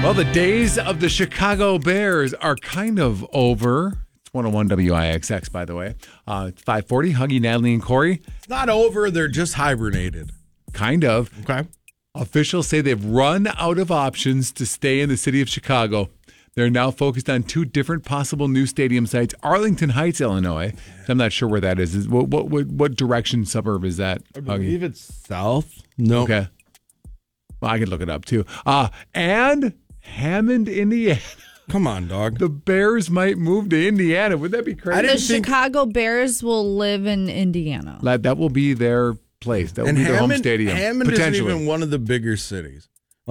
Well, the days of the Chicago Bears are kind of over. It's 101 WIXX, by the way. It's 540. Huggy, Natalie, and Corey. It's not over. They're just hibernated. Kind of. Okay. Officials say they've run out of options to stay in the city of Chicago. They're now focused on two different possible new stadium sites. Arlington Heights, Illinois. I'm not sure where that is. What direction suburb is that? I believe it's south. No. Okay. Well, I could look it up, too. And Hammond, Indiana. Come on, dog. The Bears might move to Indiana. Would that be crazy? The Chicago Bears will live in Indiana. That will be their place. That will be their home stadium. Hammond isn't even one of the bigger cities.